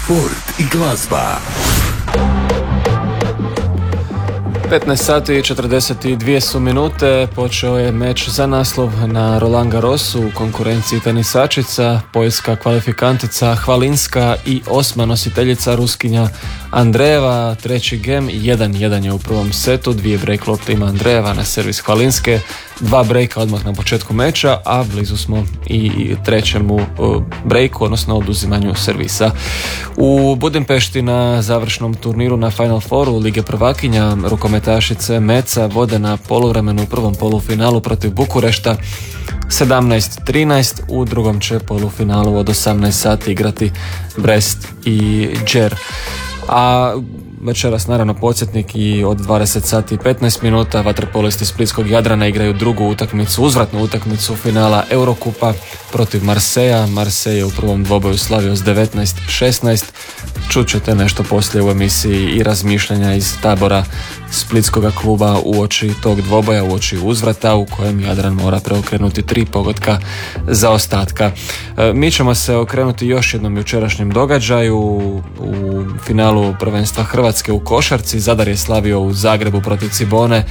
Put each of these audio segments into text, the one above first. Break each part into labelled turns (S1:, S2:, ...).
S1: sport i glazba.
S2: 15 sati i 42 su minute, počeo je meč za naslov na Roland Garrosu u konkurenciji tenisačica, poljska kvalifikantica Hvalinska i osma nositeljica Ruskinja Andreeva. Treći gem, 1-1 je u prvom setu, 2 break lopte ima Andreeva na servis Hvalinske, 2 breaka odmah na početku meča, a blizu smo i trećemu breaku, odnosno oduzimanju servisa. U Budimpešti na završnom turniru na Final Fouru Lige prvakinja rukometašice Meca vode na poluvremenu u prvom polufinalu protiv Bukurešta 17-13, u drugom će polufinalu od 18 sati igrati Brest i Džer. A večeras naravno podsjetnik i od 20 sati i 15 minuta vaterpolisti Splitskog Jadrana igraju drugu utakmicu, uzvratnu utakmicu finala Eurokupa protiv Marseja. Marsej je u prvom dvoboju slavio s 19-16. Čut ćete nešto poslije u emisiji i razmišljanja iz tabora splitskoga kluba uoči tog dvoboja, uoči uzvrata u kojem Jadran mora preokrenuti 3 pogotka zaostatka. Mi ćemo se okrenuti još jednom jučerašnjem događaju u finalu prvenstva Hrvatske u košarci. Zadar je slavio u Zagrebu protiv Cibone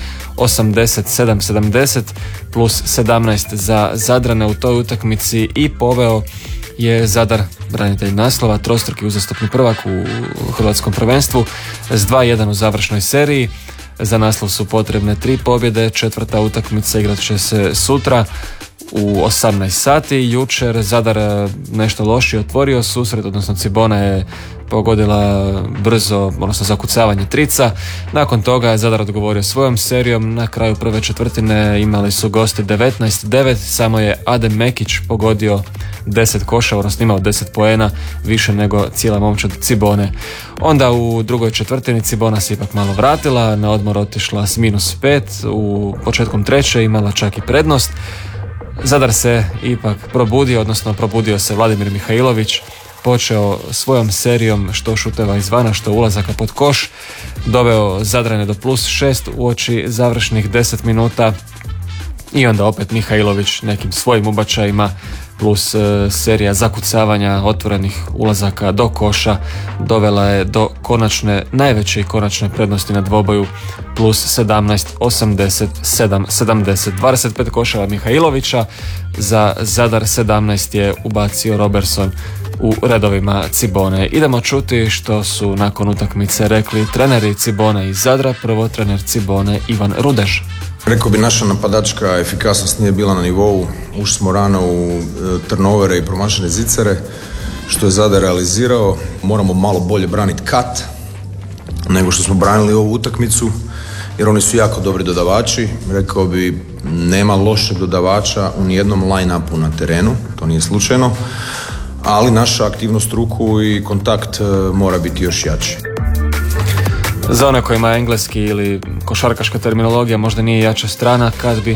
S2: 87-70 plus 17 za Zadrane u toj utakmici i poveo je Zadar, branitelj naslova, trostruki uzastopni prvak u hrvatskom prvenstvu s 2-1 u završnoj seriji. Za naslov su potrebne 3 pobjede, četvrta utakmica igrat će se sutra u 18 sati. Jučer Zadar nešto lošije otvorio susret, odnosno Cibona je pogodila brzo, odnosno zakucavanje trica. Nakon toga je Zadar odgovorio svojom serijom. Na kraju prve četvrtine imali su gosti 19-9, samo je Adem Mekić pogodio 10 koševa, odnosno imao 10 poena, više nego cijela momčad Cibone. Onda u drugoj četvrtini Cibona se ipak malo vratila, na odmor otišla s -5, u početkom treće imala čak i prednost. Zadar se ipak probudio, odnosno probudio se Vladimir Mihajlović, počeo svojom serijom što šuteva izvana, što ulazaka pod koš, doveo Zadrane do +6 uoči završnih 10 minuta i onda opet Mihajlović nekim svojim ubačajima plus serija zakucavanja otvorenih ulazaka do koša dovela je do konačne, najveće i konačne prednosti na dvoboju +17, 87, 70. 25 koševa Mihajlovića, za Zadar 17 je ubacio Robertson u redovima Cibone. Idemo čuti što su nakon utakmice rekli treneri Cibone i Zadra. Prvo trener Cibone Ivan Rudež.
S3: Rekao bi, naša napadačka efikasnost nije bila na nivou, ušli smo rano u turnovere i promašene zicere, što je Zadar realizirao. Moramo malo bolje braniti kat nego što smo branili ovu utakmicu, jer oni su jako dobri dodavači. Rekao bi, nema lošeg dodavača u nijednom line-upu na terenu, to nije slučajno, ali naša aktivnost ruku i kontakt mora biti još jači.
S2: Za one kojima engleski ili košarkaška terminologija možda nije jača strana, kad bi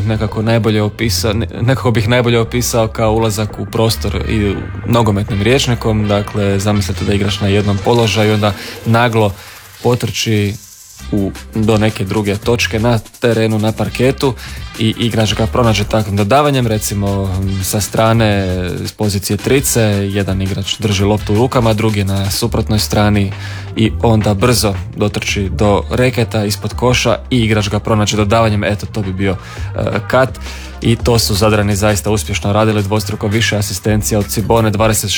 S2: nekako bih najbolje opisao kao ulazak u prostor i nogometnim rječnikom. Dakle, zamislite da igraš na jednom položaju, onda naglo potrči do neke druge točke na terenu, na parketu i igrač ga pronađe takvim dodavanjem, recimo sa strane s pozicije trice, jedan igrač drži loptu u rukama, drugi na suprotnoj strani i onda brzo dotrči do reketa ispod koša i igrač ga pronađe dodavanjem. Eto, to bi bio kat i to su Zadrani zaista uspješno radili, dvostruko više asistencija od Cibone,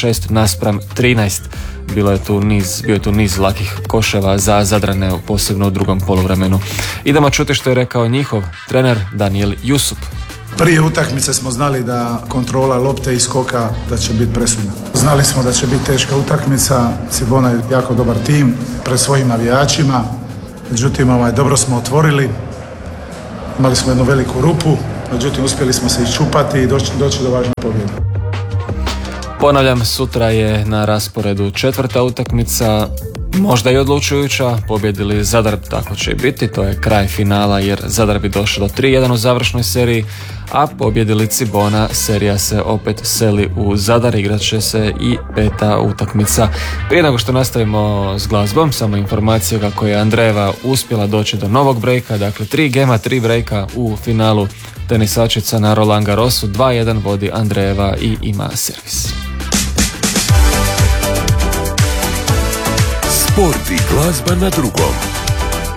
S2: 26:13. Bio je tu niz lakih koševa za Zadrane, posebno u drugom poluvremenu. Idemo čuti što je rekao njihov trener Daniel Jusup.
S4: Prije utakmice smo znali da kontrola lopte i skoka da će biti presudna. Znali smo da će biti teška utakmica, Cibona je jako dobar tim pred svojim navijačima, međutim dobro smo otvorili, imali smo jednu veliku rupu, međutim uspjeli smo se iščupati i doći do važne pobjede.
S2: Ponavljam, sutra je na rasporedu četvrta utakmica, možda i odlučujuća. Pobjedili Zadar, tako će i biti, to je kraj finala jer Zadar bi došao do 3-1 u završnoj seriji, a pobjedili Cibona, serija se opet seli u Zadar, igrat će se i peta utakmica. Prije nego što nastavimo s glazbom, samo informacija kako je Andreeva uspjela doći do novog brejka, dakle 3 gema, 3 brejka u finalu tenisačica na Roland Garrosu, 2-1 vodi Andreeva i ima servis.
S1: Sport i glazba na drugom.